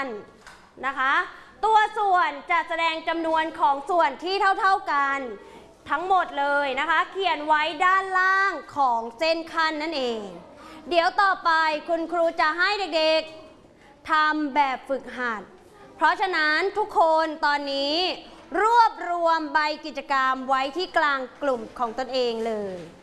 กันนะคะตัวส่วนจะแสดงจำนวนของส่วนที่เท่ากันทั้งหมดเลยนะคะเขียนไว้ด้านล่างของเส้นขั้นนั่นเองเดี๋ยวต่อไปคุณครูจะให้เด็กๆทำแบบฝึกหัดเพราะฉะนั้นทุกคนตอนนี้รวบรวมใบกิจกรรมไว้ที่กลางกลุ่มของตนเองเลย